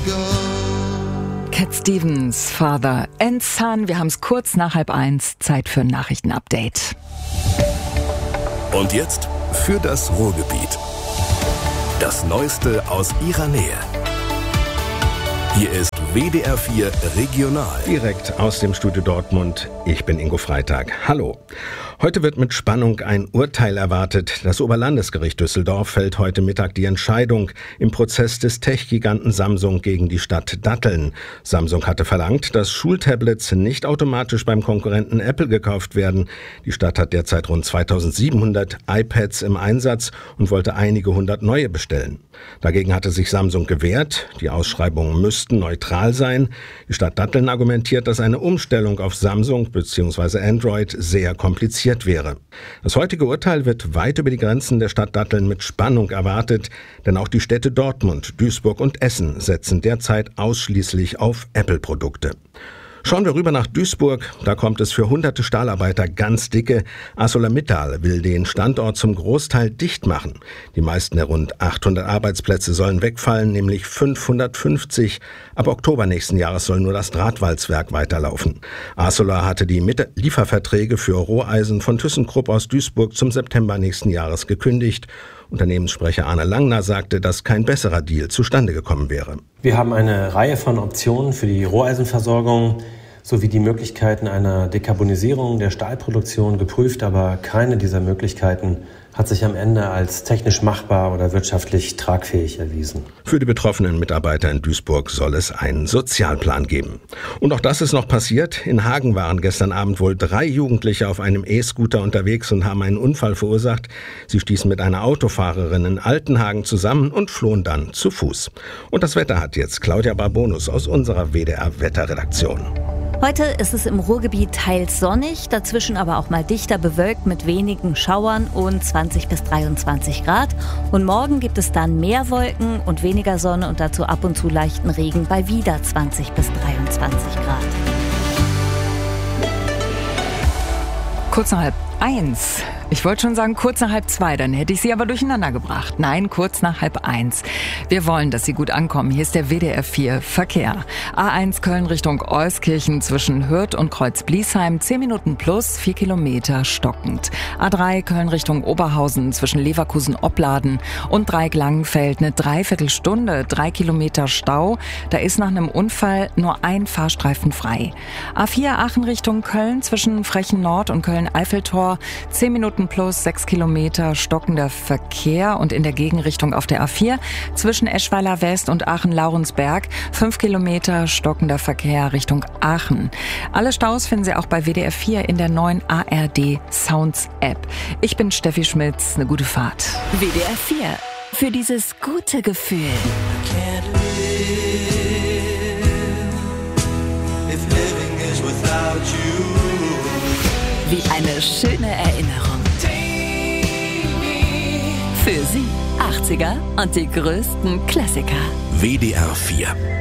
Cat Stevens, Father and Son. Wir haben es kurz nach 12:30. Zeit für ein Nachrichtenupdate. Und jetzt für das Ruhrgebiet. Das Neueste aus ihrer Nähe. Hier ist WDR 4 Regional. Direkt aus dem Studio Dortmund. Ich bin Ingo Freitag. Hallo. Heute wird mit Spannung ein Urteil erwartet. Das Oberlandesgericht Düsseldorf fällt heute Mittag die Entscheidung im Prozess des Tech-Giganten Samsung gegen die Stadt Datteln. Samsung hatte verlangt, dass Schultablets nicht automatisch beim Konkurrenten Apple gekauft werden. Die Stadt hat derzeit rund 2700 iPads im Einsatz und wollte einige hundert neue bestellen. Dagegen hatte sich Samsung gewehrt. Die Ausschreibungen müssten neutral sein. Die Stadt Datteln argumentiert, dass eine Umstellung auf Samsung bzw. Android sehr kompliziert wäre. Das heutige Urteil wird weit über die Grenzen der Stadt Datteln mit Spannung erwartet, denn auch die Städte Dortmund, Duisburg und Essen setzen derzeit ausschließlich auf Apple-Produkte. Schauen wir rüber nach Duisburg. Da kommt es für hunderte Stahlarbeiter ganz dicke. ArcelorMittal will den Standort zum Großteil dicht machen. Die meisten der rund 800 Arbeitsplätze sollen wegfallen, nämlich 550. Ab Oktober nächsten Jahres soll nur das Drahtwalzwerk weiterlaufen. Arcelor hatte die Lieferverträge für Roheisen von ThyssenKrupp aus Duisburg zum September nächsten Jahres gekündigt. Unternehmenssprecher Arne Langner sagte, dass kein besserer Deal zustande gekommen wäre. Wir haben eine Reihe von Optionen für die Roheisenversorgung sowie die Möglichkeiten einer Dekarbonisierung der Stahlproduktion geprüft, aber keine dieser Möglichkeiten hat sich am Ende als technisch machbar oder wirtschaftlich tragfähig erwiesen. Für die betroffenen Mitarbeiter in Duisburg soll es einen Sozialplan geben. Und auch das ist noch passiert. In Hagen waren gestern Abend wohl 3 Jugendliche auf einem E-Scooter unterwegs und haben einen Unfall verursacht. Sie stießen mit einer Autofahrerin in Altenhagen zusammen und flohen dann zu Fuß. Und das Wetter hat jetzt Claudia Barbonus aus unserer WDR-Wetterredaktion. Heute ist es im Ruhrgebiet teils sonnig, dazwischen aber auch mal dichter bewölkt mit wenigen Schauern und 20 bis 23 Grad. Und morgen gibt es dann mehr Wolken und weniger Sonne und dazu ab und zu leichten Regen bei wieder 20 bis 23 Grad. Kurz nach 12:30. Ich wollte schon sagen kurz nach 12:30, dann hätte ich Sie aber durcheinander gebracht. Nein, kurz nach 12:30. Wir wollen, dass Sie gut ankommen. Hier ist der WDR 4 Verkehr. A1 Köln Richtung Euskirchen zwischen Hürth und Kreuz-Bliesheim 10 Minuten plus 4 Kilometer stockend. A3 Köln Richtung Oberhausen zwischen Leverkusen-Opladen und Dreieck-Langenfeld eine Dreiviertelstunde, 3 Kilometer Stau. Da ist nach einem Unfall nur ein Fahrstreifen frei. A4 Aachen Richtung Köln zwischen Frechen Nord und Köln-Eiffeltor 10 Minuten plus 6 Kilometer stockender Verkehr und in der Gegenrichtung auf der A4 zwischen Eschweiler West und Aachen-Laurensberg 5 Kilometer stockender Verkehr Richtung Aachen. Alle Staus finden Sie auch bei WDR 4 in der neuen ARD Sounds App. Ich bin Steffi Schmitz, eine gute Fahrt. WDR 4 für dieses gute Gefühl. Wie eine schöne Erinnerung. Für Sie 80er und die größten Klassiker. WDR 4